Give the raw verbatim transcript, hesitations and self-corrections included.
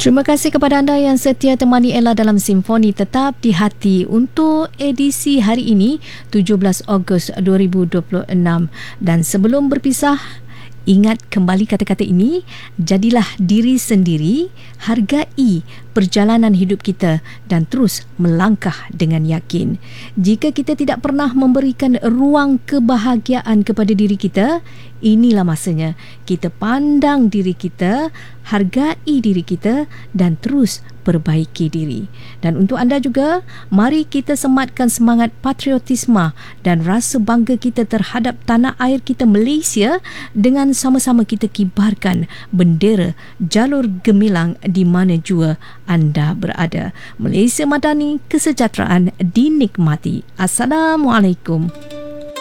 Terima kasih kepada anda yang setia temani Ella dalam Simfoni Tetap di Hati untuk edisi hari ini tujuh belas Ogos dua ribu dua puluh enam. Dan sebelum berpisah, ingat kembali kata-kata ini, jadilah diri sendiri, hargai perjalanan hidup kita dan terus melangkah dengan yakin. Jika kita tidak pernah memberikan ruang kebahagiaan kepada diri kita, inilah masanya kita pandang diri kita, hargai diri kita dan terus perbaiki diri. Dan untuk anda juga, mari kita sematkan semangat patriotisme dan rasa bangga kita terhadap tanah air kita Malaysia dengan sama-sama kita kibarkan bendera jalur gemilang di mana jua anda berada. Malaysia Madani, kesejahteraan dinikmati. Assalamualaikum.